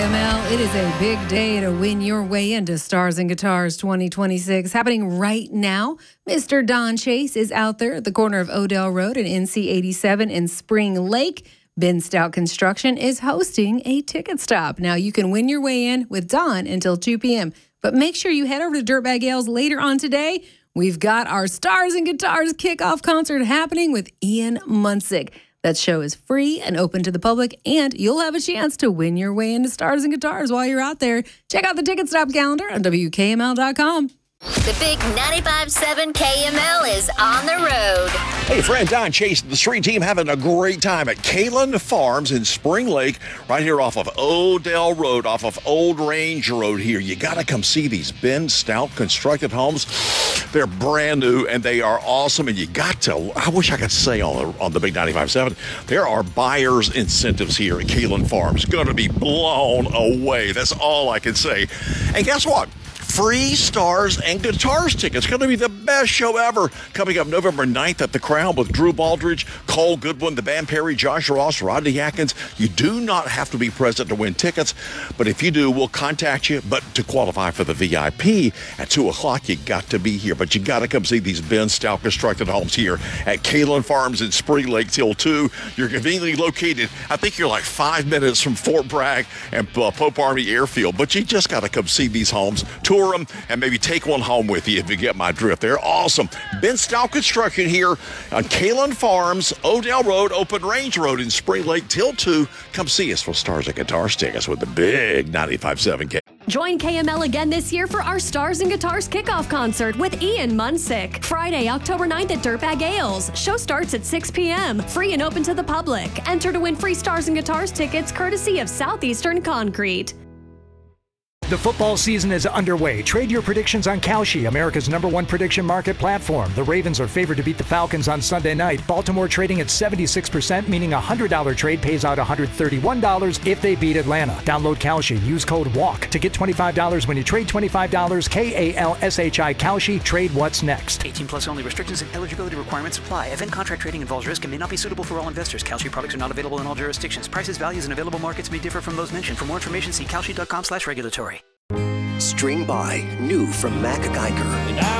It is a big day to win your way into Stars and Guitars 2026. Happening right now, Mr. Don Chase is out there at the corner of Odell Road and NC 87 in Spring Lake. Ben Stout Construction is hosting a ticket stop. Now, you can win your way in with Don until 2 p.m., but make sure you head over to Dirtbag Ales later on today. We've got our Stars and Guitars kickoff concert happening with Ian Munsick. That show is free and open to the public, and you'll have a chance to win your way into Stars and Guitars while you're out there. Check out the ticket stop calendar on WKML.com. The big 95.7 KML is on the road. Hey, friend Don Chase and the Street Team having a great time at Kalen Farms in Spring Lake, right here off of Odell Road, off of Old Range Road here. You got to come see these Ben Stout constructed homes. They're brand new and they are awesome. And you got to, I wish I could say on the big 95.7, there are buyer's incentives here at Kalen Farms. Going to be blown away. That's all I can say. And guess what? Free Stars and Guitars tickets. Going to be the best show ever. Coming up November 9th at the Crown with Drew Baldridge, Cole Goodwin, the band Perry, Josh Ross, Rodney Atkins. You do not have to be present to win tickets, but if you do, we'll contact you. But to qualify for the VIP at 2 o'clock, you got to be here. But you got to come see these Ben Stout constructed homes here at Kalen Farms in Spring Lake till 2. You're conveniently located. I think you're like 5 minutes from Fort Bragg and Pope Army Airfield, but you just got to come see these homes, tour them, and maybe take one home with you if you get my drift. They're awesome. Ben Stout Construction here on Kalen Farms, Odell Road, Open Range Road in Spring Lake till 2. Come see us for Stars and Guitars tickets with the big 95.7 K. Join KML again this year for our Stars and Guitars kickoff concert with Ian Munsick. Friday, October 9th at Dirtbag Ales. Show starts at 6 p.m. Free and open to the public. Enter to win free Stars and Guitars tickets courtesy of Southeastern Concrete. The football season is underway. Trade your predictions on Kalshi, America's #1 prediction market platform. The Ravens are favored to beat the Falcons on Sunday night. Baltimore trading at 76%, meaning a $100 trade pays out $131 if they beat Atlanta. Download Kalshi. Use code WALK to get $25 when you trade $25. KALSHI Kalshi. Trade what's next. 18 plus only. Restrictions and eligibility requirements apply. Event contract trading involves risk and may not be suitable for all investors. Kalshi products are not available in all jurisdictions. Prices, values, and available markets may differ from those mentioned. For more information, see kalshi.com/regulatory. String by, new from Mac Geiger.